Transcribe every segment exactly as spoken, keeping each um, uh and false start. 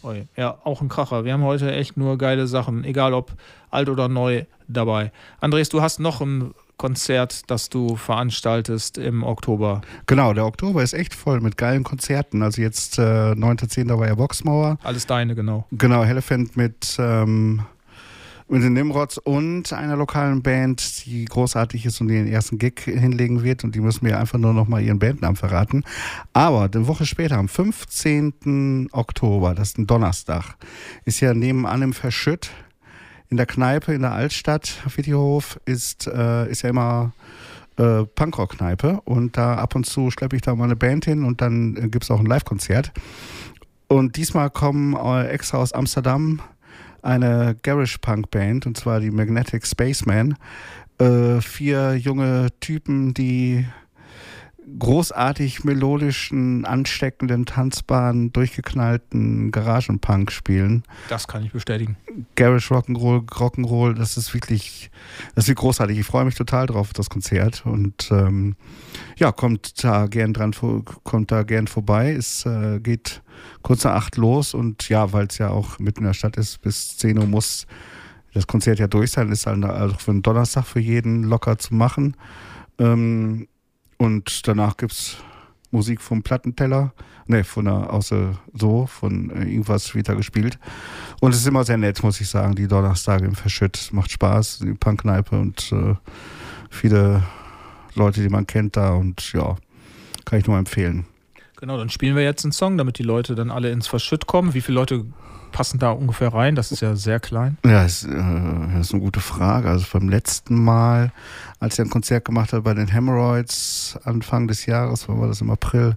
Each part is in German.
Oi. Ja, auch ein Kracher. Wir haben heute echt nur geile Sachen, egal ob alt oder neu, dabei. Andres, du hast noch ein Konzert, das du veranstaltest im Oktober. Genau, der Oktober ist echt voll mit geilen Konzerten. Also jetzt äh, neunter zehnter war ja Boxmauer. Alles deine, genau. Genau, Elephant mit, ähm, mit den Nimrods und einer lokalen Band, die großartig ist und den ersten Gig hinlegen wird. Und die müssen mir einfach nur noch mal ihren Bandnamen verraten. Aber eine Woche später, am fünfzehnten Oktober, das ist ein Donnerstag, ist ja nebenan im Verschütt in der Kneipe in der Altstadt, Wittihof, ist, äh, ist ja immer äh, Punkrock-Kneipe. Und da ab und zu schleppe ich da mal eine Band hin und dann äh, gibt es auch ein Live-Konzert. Und diesmal kommen äh, extra aus Amsterdam eine Garage-Punk-Band, und zwar die Magnetic Spaceman. Äh, vier junge Typen, die großartig melodischen, ansteckenden, tanzbaren, durchgeknallten Garagenpunk spielen. Das kann ich bestätigen. Garage Rock'n'Roll, Rock'n'Roll, das ist wirklich, das wird großartig. Ich freue mich total drauf, das Konzert. Und ähm, ja, kommt da gern dran, kommt da gern vorbei. Es äh, geht kurz nach acht los und ja, weil es ja auch mitten in der Stadt ist, bis zehn Uhr muss das Konzert ja durch sein. Ist halt also für einen Donnerstag für jeden locker zu machen. Ähm, Und danach gibt's Musik vom Plattenteller. Ne, von der, außer so, von äh, irgendwas wieder gespielt. Und es ist immer sehr nett, muss ich sagen, die Donnerstage im Verschütt. Macht Spaß, die Punkkneipe und äh, viele Leute, die man kennt da. Und ja, kann ich nur empfehlen. Genau, dann spielen wir jetzt einen Song, damit die Leute dann alle ins Verschütt kommen. Wie viele Leute passen da ungefähr rein? Das ist ja sehr klein. Ja, das, äh, das ist eine gute Frage. Also beim letzten Mal, als ich ein Konzert gemacht habe bei den Hemorrhoids Anfang des Jahres, wann war das, im April,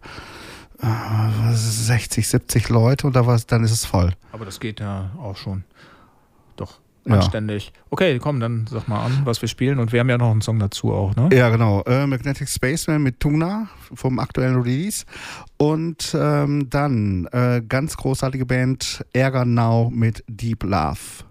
äh, sechzig, siebzig Leute und da war es, dann ist es voll. Aber das geht ja auch schon. Doch. Ja. Anständig. Okay, komm, dann sag mal an, was wir spielen. Und wir haben ja noch einen Song dazu auch, ne? Ja, genau. Äh, Magnetic Spaceman mit Tuna vom aktuellen Release. Und ähm, dann äh, ganz großartige Band Ärger Now mit Deep Love.